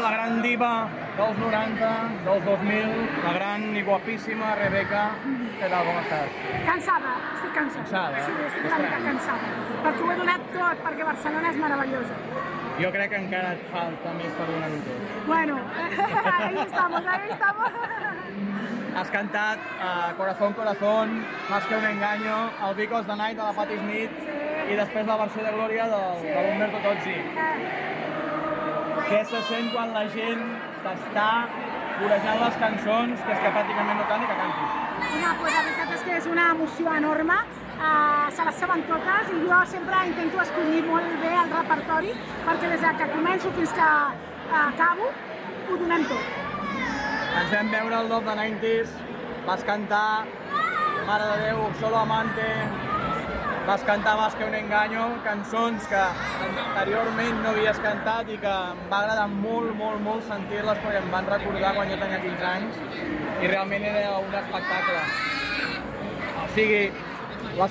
la gran diva dels 90, dels 2000, la gran i guapíssima Rebeca. Què tal, com estàs? Cansada, estic cansada. Cansada? Sí, estic una mica cansada. Perquè ho he donat tot, perquè Barcelona és meravellosa. Jo crec que encara et falta més per donar-ho tot. Bueno, ahí estamos, ahí estamos. Has cantat Corazón, Corazón, Más que un engaño, el Because the Night de la Patti Smith i després la versió de Glòria de l'Umberto Tozzi. Què se sent quan la gent t'està corejant les cançons, que és que pràcticament no cal ni que cantis? Home, pues la veritat és que és una emoció enorme, se les saben totes i jo sempre intento escollir molt bé el repertori perquè des que començo fins que acabo ho donem tot. Ens vam veure el Love the 90s, vas cantar Mare de Déu, Solo Amante, vas cantar Más que un engaño, cançons que anteriorment no havies cantat i que em va agradar molt, molt, molt sentir-les perquè em van recordar quan jo tenia 15 anys i realment era un espectacle. O sigui, la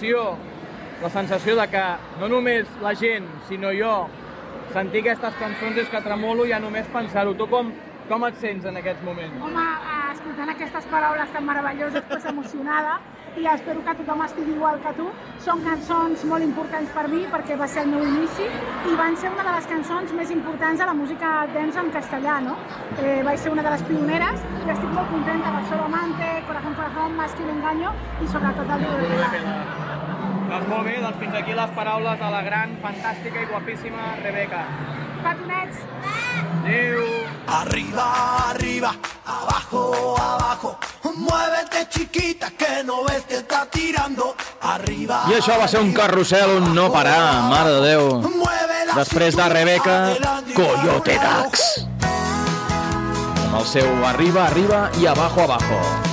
sensació de que no només la gent, sinó jo, sentir aquestes cançons és que tremolo ja només pensar-ho. Tu com et sents en aquests moments? Home, escoltant aquestes paraules tan meravelloses, pues emocionada, i espero que tothom estigui igual que tu. Són cançons molt importants per mi perquè va ser el meu inici i van ser una de les cançons més importants de la música dance en castellà, no? Vaig ser una de les pioneres i estic molt contenta de Solo Amante, Corazón, Corazón, Más que un engaño i sobretot el Viure. Doncs molt bé, doncs fins aquí les paraules de la gran, fantàstica i guapíssima Rebeca. Petonets! Adéu! Arriba, arriba, abajo, abajo, muévete chiquita que no ves que está tirando. Arriba. I això va ser un carrusel, un no parar, mare de Déu. Després de Rebeca, Coyote Dax. Amb el seu arriba, arriba i abajo, abajo.